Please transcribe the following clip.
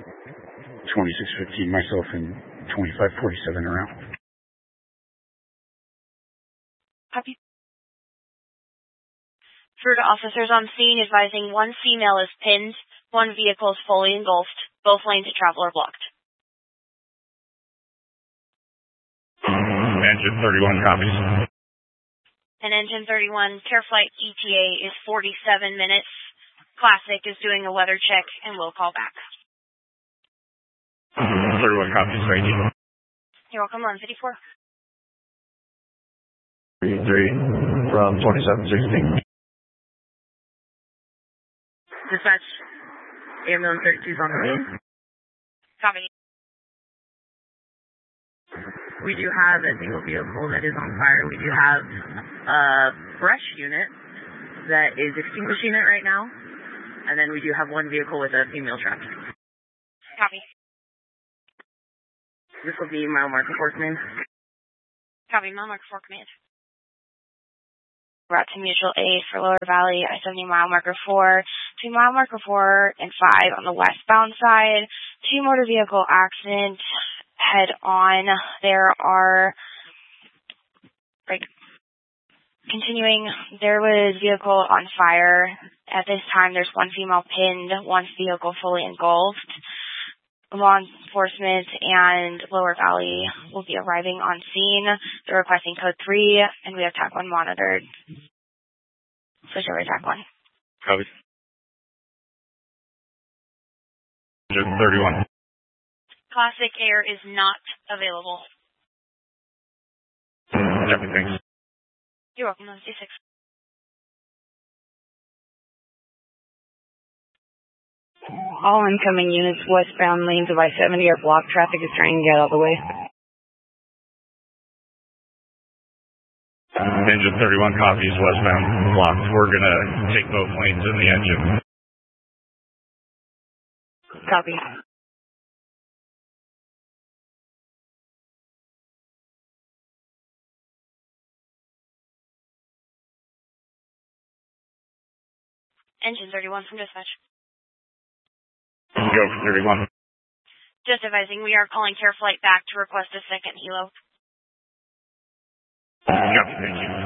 2615, myself and 2547 around. Copy. Fruita officers on scene advising one female is pinned, one vehicle is fully engulfed, both lanes of travel are blocked. Engine 31 copies. And Engine 31, CareFlight ETA is 47 minutes. Classic is doing a weather check and will call back. 31 copies, thank you. You're welcome, on 54. 3 from 2716. Dispatch, ambulance 32 is on the way. Copy. We do have a single vehicle that is on fire. We do have a brush unit that is extinguishing it right now. And then we do have one vehicle with a female trapped. Copy. This will be mile marker 4 command. Copy, mile marker 4 command. Route to mutual aid for Lower Valley, I-70 mile marker 4. Between mile marker 4 and 5 on the westbound side. 2 motor vehicle accident head on. There are, continuing, there was vehicle on fire. At this time, there's one female pinned, one vehicle fully engulfed. Law enforcement and Lower Valley will be arriving on scene. They're requesting code 3, and we have TAC 1 monitored. Switch over to TAC 1. Copy. Engine 31. Classic Air is not available. Everything. You're welcome, 96. All incoming units westbound lanes of I-70 are blocked. Traffic is trying to get out of the way. Engine 31 copies westbound blocked. We're going to take both lanes in the engine. Copy. Engine 31 from dispatch. Go for 31. Just advising, we are calling CareFlight back to request a second helo. Copy, thank you.